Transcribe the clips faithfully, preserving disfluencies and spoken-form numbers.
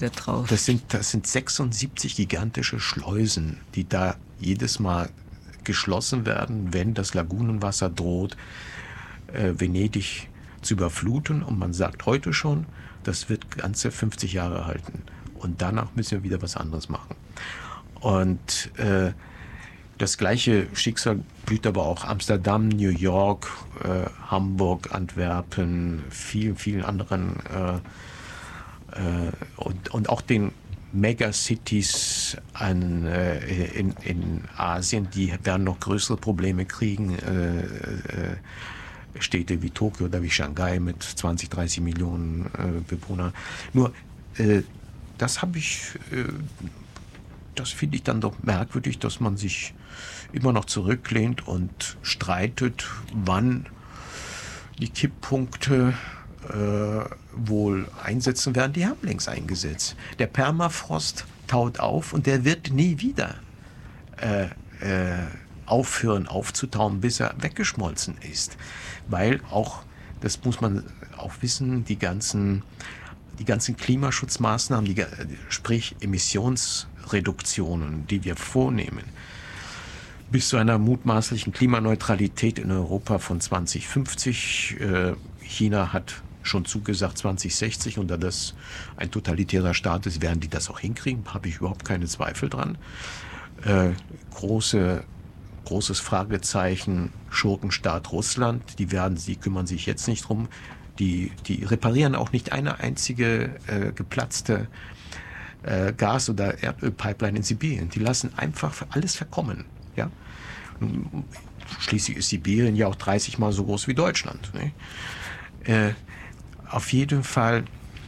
wird drauf. Das sind, das sind sechsundsiebzig gigantische Schleusen, die da jedes Mal geschlossen werden, wenn das Lagunenwasser droht, äh, Venedig zu überfluten. Und man sagt heute schon, das wird ganze fünfzig Jahre halten. Und danach müssen wir wieder was anderes machen. Und äh, das gleiche Schicksal blüht aber auch Amsterdam, New York, äh, Hamburg, Antwerpen, vielen, vielen anderen äh, äh, und, und auch den Megacities an, äh, in, in Asien, die werden noch größere Probleme kriegen. Äh, äh, Städte wie Tokio oder wie Shanghai mit zwanzig, dreißig Millionen äh, Bewohnern. Nur, äh, das habe ich, äh, das finde ich dann doch merkwürdig, dass man sich immer noch zurücklehnt und streitet, wann die Kipppunkte äh, wohl einsetzen werden. Die haben längst eingesetzt. Der Permafrost taut auf und der wird nie wieder äh, äh, aufhören aufzutauen, bis er weggeschmolzen ist. Weil auch, das muss man auch wissen, die ganzen, die ganzen Klimaschutzmaßnahmen, die, sprich Emissionsreduktionen, die wir vornehmen, bis zu einer mutmaßlichen Klimaneutralität in Europa von zwanzig fünfzig. Äh, China hat schon zugesagt zwanzig sechzig, und da das ein totalitärer Staat ist, werden die das auch hinkriegen, habe ich überhaupt keine Zweifel dran. Äh, große, großes Fragezeichen, Schurkenstaat Russland, die werden, die kümmern sich jetzt nicht drum, die, die reparieren auch nicht eine einzige äh, geplatzte äh, Gas- oder Erdölpipeline in Sibirien. Die lassen einfach alles verkommen. Ja? Schließlich ist Sibirien ja auch dreißig Mal so groß wie Deutschland. Ne? Äh, auf jeden Fall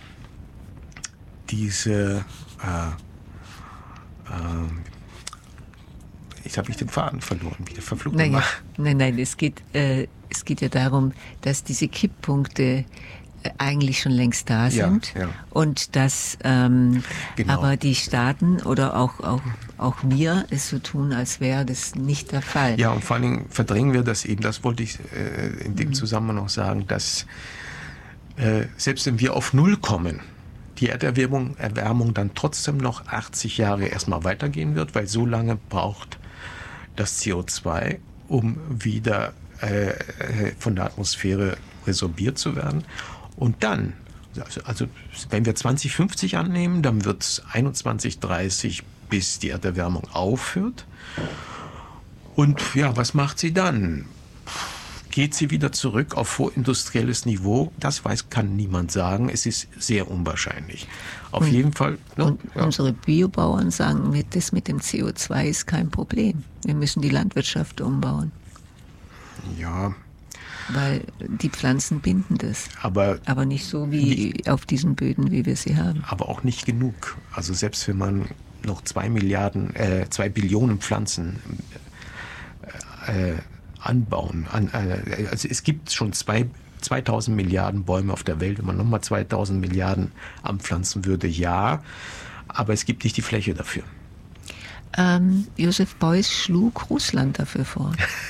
diese äh, äh, jetzt habe ich den Faden verloren, wieder verflucht. Naja, nein, nein, es geht, äh, es geht ja darum, dass diese Kipppunkte eigentlich schon längst da sind, ja, ja. Und dass ähm, genau. aber die Staaten oder auch, auch, auch wir es so tun, als wäre das nicht der Fall. Ja, und vor allen Dingen verdrängen wir das eben, das wollte ich äh, in dem mhm. Zusammenhang noch sagen, dass äh, selbst wenn wir auf Null kommen, die Erderwärmung Erwärmung dann trotzdem noch achtzig Jahre erstmal weitergehen wird, weil so lange braucht das C O zwei, um wieder äh, von der Atmosphäre resorbiert zu werden. Und dann, also wenn wir zwanzig fünfzig annehmen, dann wird es einundzwanzig dreißig, bis die Erderwärmung aufhört. Und ja, was macht sie dann? Geht sie wieder zurück auf vorindustrielles Niveau? Das weiß, kann niemand sagen. Es ist sehr unwahrscheinlich. Auf und, jeden Fall. Ne? Und ja. unsere Biobauern sagen, das mit dem C O zwei ist kein Problem. Wir müssen die Landwirtschaft umbauen. Ja. Weil die Pflanzen binden das. Aber, aber nicht so wie nicht, auf diesen Böden, wie wir sie haben. Aber auch nicht genug. Also selbst wenn man noch zwei Milliarden, äh, zwei Billionen Pflanzen äh, anbauen. An, äh, also es gibt schon zwei, zweitausend Milliarden Bäume auf der Welt. Wenn man nochmal zweitausend Milliarden anpflanzen würde, ja. Aber es gibt nicht die Fläche dafür. Ähm, Joseph Beuys schlug Russland dafür vor.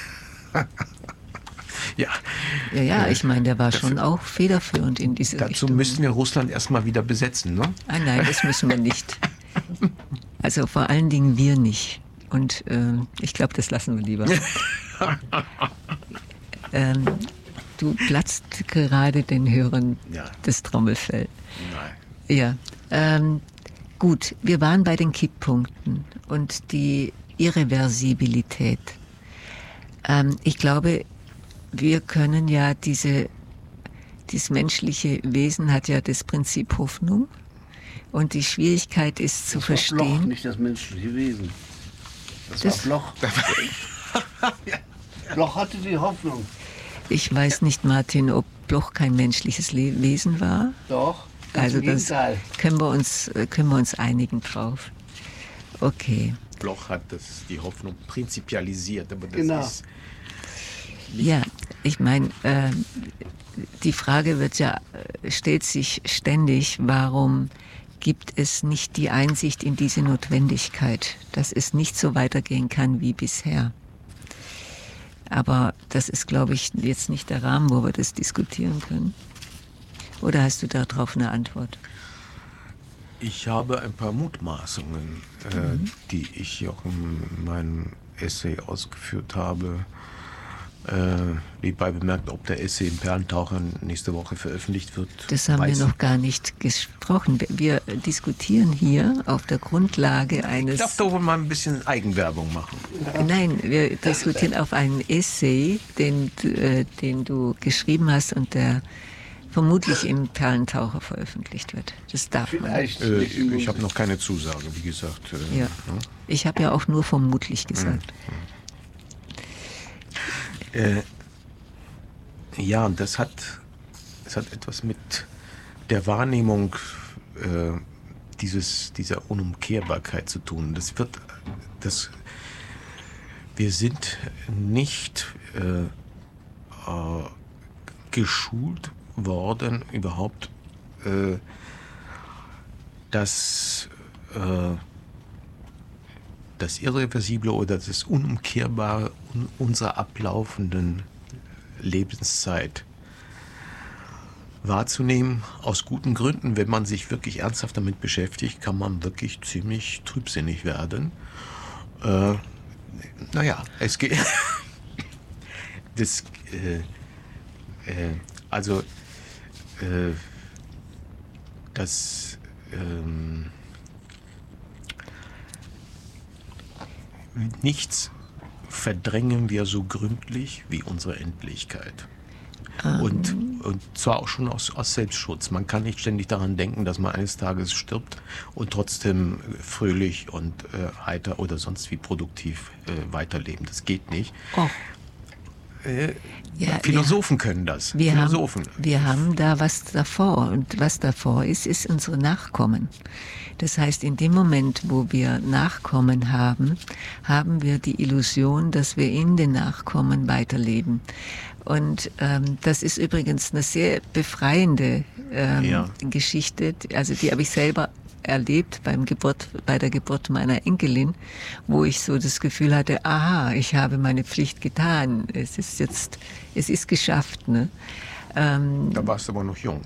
Ja, ja, ja, ich meine, der war dafür, schon auch federführend in diese dazu Richtung. Dazu müssten wir Russland erstmal wieder besetzen, ne? Ah, nein, das müssen wir nicht. Also vor allen Dingen wir nicht. Und äh, ich glaube, das lassen wir lieber. ähm, du platzt gerade den Hörern ja. das Trommelfell. Nein. Ja, ähm, gut, wir waren bei den Kipppunkten und die Irreversibilität. Ähm, ich glaube, wir können ja diese, dieses menschliche Wesen hat ja das Prinzip Hoffnung, und die Schwierigkeit ist zu das verstehen. Das war Bloch, nicht das menschliche Wesen. Das, das war Bloch. Bloch hatte die Hoffnung. Ich weiß nicht, Martin, ob Bloch kein menschliches Le- Wesen war. Doch. Also das können wir uns können wir uns einigen drauf. Okay. Bloch hat das, die Hoffnung prinzipialisiert, aber das genau. ist ja, ich meine, äh, die Frage wird ja, stellt sich ständig, warum gibt es nicht die Einsicht in diese Notwendigkeit, dass es nicht so weitergehen kann wie bisher. Aber das ist, glaube ich, jetzt nicht der Rahmen, wo wir das diskutieren können. Oder hast du darauf eine Antwort? Ich habe ein paar Mutmaßungen, äh, mhm. die ich auch in meinem Essay ausgeführt habe. Äh, nebenbei bemerkt, ob der Essay im Perlentaucher nächste Woche veröffentlicht wird. Das haben wir noch gar nicht gesprochen. Wir diskutieren hier auf der Grundlage eines... Ich darf doch mal ein bisschen Eigenwerbung machen. Nein, wir diskutieren auf einen Essay, den, äh, den du geschrieben hast und der vermutlich im Perlentaucher veröffentlicht wird. Das darf Vielleicht. man. Äh, ich habe noch keine Zusage, wie gesagt. Äh, ja. Ja. Ich habe ja auch nur vermutlich gesagt. Mhm. Äh, ja, und das hat, das hat etwas mit der Wahrnehmung äh, dieses, dieser Unumkehrbarkeit zu tun. Das wird, das, wir sind nicht äh, äh, geschult worden, überhaupt äh, das, äh, das Irreversible oder das Unumkehrbare unserer ablaufenden Lebenszeit wahrzunehmen. Aus guten Gründen, wenn man sich wirklich ernsthaft damit beschäftigt, kann man wirklich ziemlich trübsinnig werden. Äh, naja, es geht... das, äh, äh, also äh, das ähm, nichts verdrängen wir so gründlich wie unsere Endlichkeit. Um. Und, und zwar auch schon aus, aus Selbstschutz. Man kann nicht ständig daran denken, dass man eines Tages stirbt und trotzdem fröhlich und äh, heiter oder sonst wie produktiv äh, weiterleben. Das geht nicht. Oh. Äh, ja, Philosophen wir, können das. Wir, Philosophen. Haben, wir haben da was davor. Und was davor ist, ist unsere Nachkommen. Das heißt, in dem Moment, wo wir Nachkommen haben, haben wir die Illusion, dass wir in den Nachkommen weiterleben. Und ähm, das ist übrigens eine sehr befreiende ähm, ja. Geschichte. Also die habe ich selber erlebt beim Geburt, bei der Geburt meiner Enkelin, wo ich so das Gefühl hatte, aha, ich habe meine Pflicht getan. Es ist jetzt, es ist geschafft. Ne? Ähm, da warst du aber noch jung.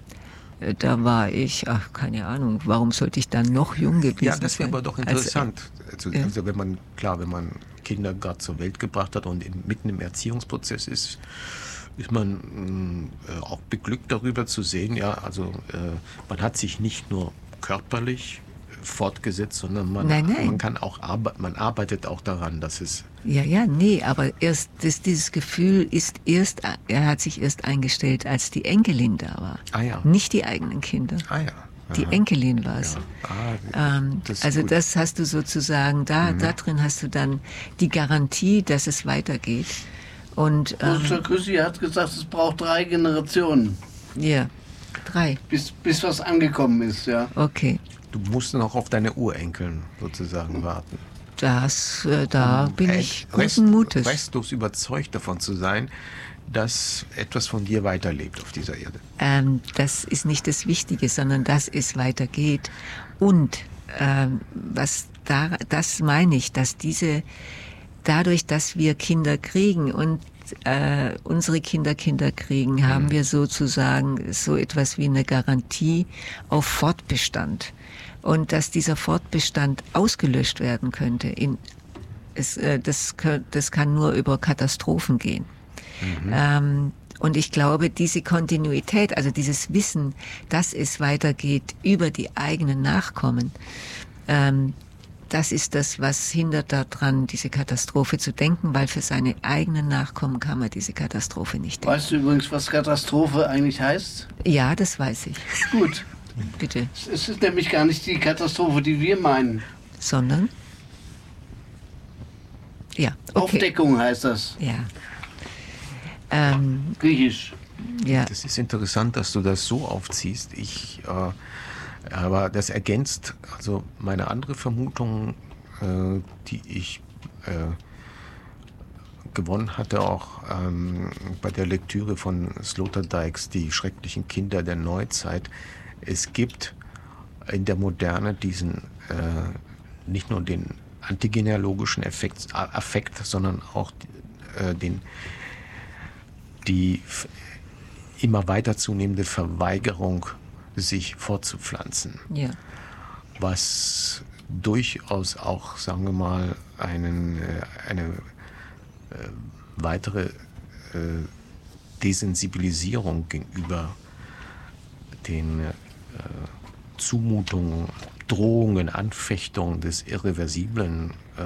Da war ich, ach, keine Ahnung, warum sollte ich dann noch jung gewesen sein? Ja, das wäre aber doch interessant. Also, also, also wenn man, klar, wenn man Kinder gerade zur Welt gebracht hat und in, mitten im Erziehungsprozess ist, ist man äh, auch beglückt darüber zu sehen, ja, also äh, man hat sich nicht nur körperlich fortgesetzt, sondern man, nein, nein. man kann auch arbeiten, man arbeitet auch daran, dass es... Ja, ja, nee, aber erst das, dieses Gefühl ist erst, er hat sich erst eingestellt, als die Enkelin da war. Ah ja. Nicht die eigenen Kinder. Ah ja. Die Enkelin war es. Ja. Ah, ähm, das also gut. das hast du sozusagen, da, mhm. da drin hast du dann die Garantie, dass es weitergeht. Und ähm, Professor Küssi hat gesagt, es braucht drei Generationen. Ja, drei. Bis, bis was angekommen ist, ja. Okay. Du musst noch auf deine Urenkeln sozusagen warten. Das, äh, da um bin ich rest, guten Mutes. Restlos überzeugt davon zu sein, dass etwas von dir weiterlebt auf dieser Erde. Ähm, das ist nicht das Wichtige, sondern dass es weitergeht. Und ähm, was da, das meine ich, dass diese, dadurch, dass wir Kinder kriegen und äh, unsere Kinder Kinder kriegen, mhm. haben wir sozusagen so etwas wie eine Garantie auf Fortbestand. Und dass dieser Fortbestand ausgelöscht werden könnte, in, es, äh, das, das kann nur über Katastrophen gehen. Mhm. Ähm, und ich glaube, diese Kontinuität, also dieses Wissen, dass es weitergeht über die eigenen Nachkommen, ähm, das ist das, was hindert daran, diese Katastrophe zu denken, weil für seine eigenen Nachkommen kann man diese Katastrophe nicht denken. Weißt du übrigens, was Katastrophe eigentlich heißt? Ja, das weiß ich. Gut. Bitte. Es ist nämlich gar nicht die Katastrophe, die wir meinen. Sondern? Ja, okay. Aufdeckung heißt das. Ja. Ähm, Griechisch. Ja. Das ist interessant, dass du das so aufziehst. Ich, äh, aber das ergänzt also meine andere Vermutung, äh, die ich äh, gewonnen hatte, auch ähm, bei der Lektüre von Sloterdijks, Die schrecklichen Kinder der Neuzeit. Es gibt in der Moderne diesen, äh, nicht nur den antigenealogischen Effekt, Affekt, sondern auch äh, den, die f- immer weiter zunehmende Verweigerung, sich fortzupflanzen. Ja. was durchaus auch, sagen wir mal, einen, eine äh, weitere äh, Desensibilisierung gegenüber den äh, Zumutungen, Drohungen, Anfechtungen des Irreversiblen äh,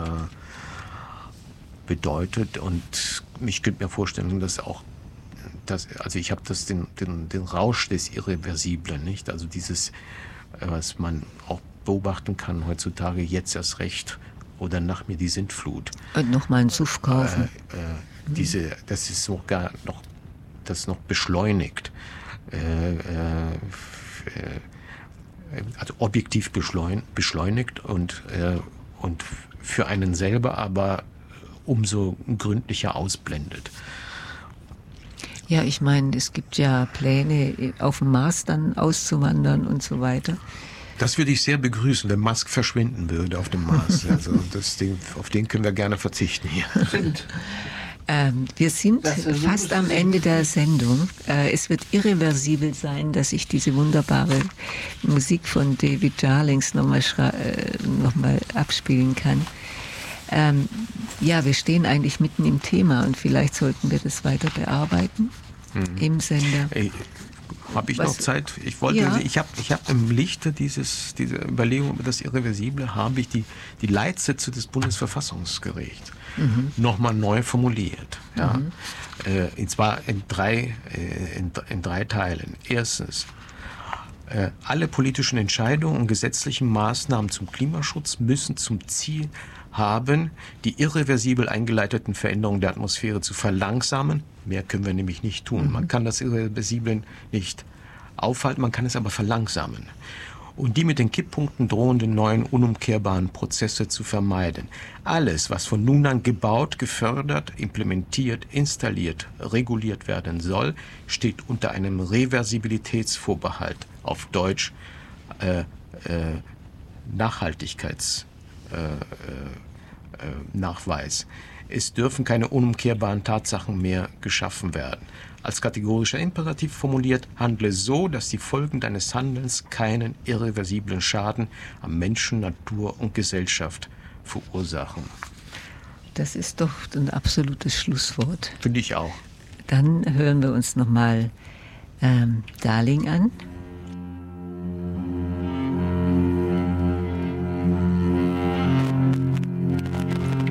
bedeutet. Und ich könnte mir vorstellen, dass auch das, also ich habe das den, den, den Rausch des Irreversiblen, nicht? Also dieses, was man auch beobachten kann heutzutage, jetzt erst recht oder nach mir die Sintflut. Und nochmal einen Suff kaufen. Äh, äh, diese, das ist sogar noch, das noch beschleunigt. Äh, äh, also objektiv beschleunigt und, äh, und für einen selber aber umso gründlicher ausblendet. Ja, ich meine, es gibt ja Pläne, auf dem Mars dann auszuwandern und so weiter. Das würde ich sehr begrüßen, wenn Musk verschwinden würde auf dem Mars. Also das Ding, auf den können wir gerne verzichten hier. Ähm, wir sind fast am Ende der Sendung. Äh, es wird irreversibel sein, dass ich diese wunderbare Musik von David Jarlings nochmal äh, noch mal abspielen kann. Ähm, ja, wir stehen eigentlich mitten im Thema und vielleicht sollten wir das weiter bearbeiten hm. im Sender. Ey. Habe ich Was? noch Zeit? Ich wollte, Ja. ich habe, ich habe im Lichte dieses, dieser Überlegung über das Irreversible habe ich die, die Leitsätze des Bundesverfassungsgerichts mhm. nochmal neu formuliert. Ja. Mhm. Äh, und zwar in drei, äh, in, in drei Teilen. Erstens, äh, alle politischen Entscheidungen und gesetzlichen Maßnahmen zum Klimaschutz müssen zum Ziel haben, die irreversibel eingeleiteten Veränderungen der Atmosphäre zu verlangsamen. Mehr können wir nämlich nicht tun. Mhm. Man kann das Irreversible nicht aufhalten, man kann es aber verlangsamen. Und die mit den Kipppunkten drohenden neuen unumkehrbaren Prozesse zu vermeiden. Alles, was von nun an gebaut, gefördert, implementiert, installiert, reguliert werden soll, steht unter einem Reversibilitätsvorbehalt, auf Deutsch äh, äh, Nachhaltigkeits Äh, äh, Nachweis. Es dürfen keine unumkehrbaren Tatsachen mehr geschaffen werden. Als kategorischer Imperativ formuliert, handle so, dass die Folgen deines Handelns keinen irreversiblen Schaden am Menschen, Natur und Gesellschaft verursachen. Das ist doch ein absolutes Schlusswort. Finde ich auch. Dann hören wir uns nochmal ähm, Darling an.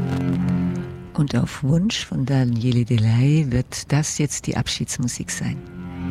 Und auf Wunsch von Daniele Delay wird das jetzt die Abschiedsmusik sein.